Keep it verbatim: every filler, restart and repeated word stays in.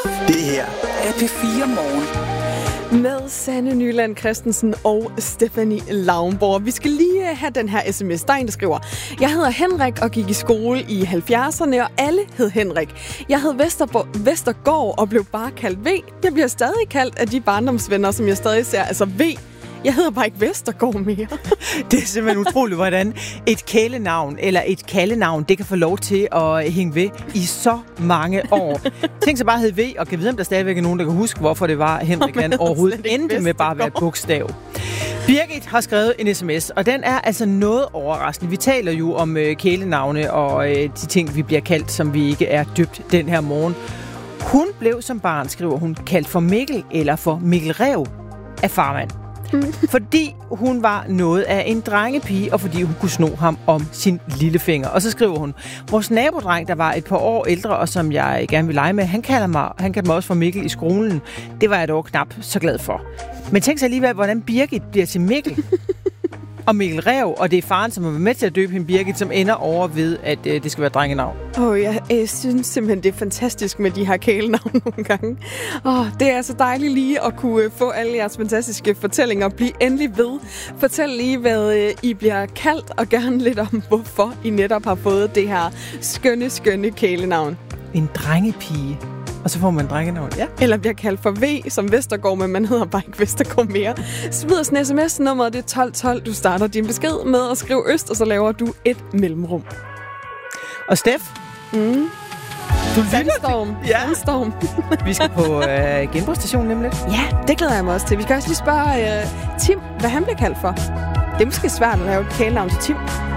Det her er P fire Morgen. Med Sanne Nyland Christensen og Stephanie Laumborg. Vi skal lige have den her sms. Der er en, der skriver: Jeg hedder Henrik og gik i skole i halvfjerdserne, og alle hed Henrik. Jeg hed Vesterborg, Vestergaard og blev bare kaldt V. Jeg bliver stadig kaldt af de barndomsvenner, som jeg stadig ser. Altså V. Jeg hedder bare ikke Vestergaard mere. Det er simpelthen utroligt, hvordan et kælenavn eller et kaldenavn, det kan få lov til at hænge ved i så mange år. Tænk så bare hed V, og kan vide, om der stadigvæk er nogen, der kan huske, hvorfor det var Henrik, han overhovedet endte med bare at være et bogstav. Birgit har skrevet en sms, og den er altså noget overraskende. Vi taler jo om øh, kælenavne og øh, de ting, vi bliver kaldt, som vi ikke er døbt den her morgen. Hun blev som barn, skriver hun, kaldt for Mikkel eller for Mikkel Rev af farmand. Fordi hun var noget af en drengepige, og fordi hun kunne sno ham om sin lillefinger. Og så skriver hun: Vores nabodreng, der var et par år ældre, og som jeg gerne vil lege med, han kalder mig, han kalder mig også for Mikkel i skolen. Det var jeg dog knap så glad for. Men tænk så alligevel, hvordan Birgit bliver til Mikkel. Og Mikkel Rev, og det er faren, som har været med til at døbe hende Birgit, som ender over ved, at øh, det skal være drengenavn. Åh, oh, jeg, jeg synes simpelthen, det er fantastisk med de her kælenavn nogle gange. Åh, oh, det er så dejligt lige at kunne få alle jeres fantastiske fortællinger og blive endelig ved. Fortæl lige, hvad øh, I bliver kaldt, og gerne lidt om, hvorfor I netop har fået det her skønne, skønne kælenavn. En drengepige. Og så får man drengenavn, ja. Eller bliver kaldt for V, som Vestergaard, men man hedder bare ikke Vestergaard mere. Smid os en sms, nummeret det er tolv tolv. Du starter din besked med at skrive øst, og så laver du et mellemrum. Og Steff? Mm. Du Sandstorm. Ja. Sandstorm. Vi skal på øh, genbrugsstationen nemlig. Ja, det glæder jeg mig også til. Vi skal også lige spørge øh, Tim, hvad han bliver kaldt for. Det er måske svært at lave et kælenavn til Tim.